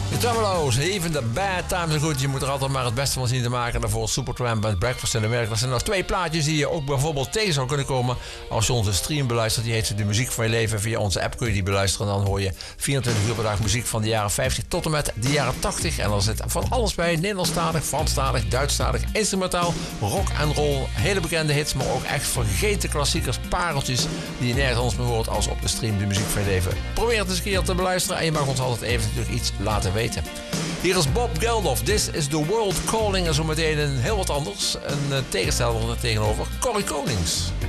De Tremolo's, even de bad times are good. Je moet er altijd maar het beste van zien te maken. Daarvoor Supertramp en Breakfast in America. Dat zijn nog 2 plaatjes die je ook bijvoorbeeld tegen zou kunnen komen als je onze stream beluistert. Die heet De Muziek van Je Leven. Via onze app kun je die beluisteren. En dan hoor je 24 uur per dag muziek van de jaren 50 tot en met de jaren 80. En er zit van alles bij. Nederlandstalig, Franstalig, Duitsstalig, instrumentaal, rock en roll. Hele bekende hits, maar ook echt vergeten klassiekers, pareltjes die je nergens anders meer hoort als op de stream De Muziek van Je Leven. Probeer het eens een keer te beluisteren en je mag ons altijd even natuurlijk iets laten weten. Hier is Bob Geldof. This is the world calling. En zometeen een heel wat anders. Een tegensteller tegenover Corrie Konings.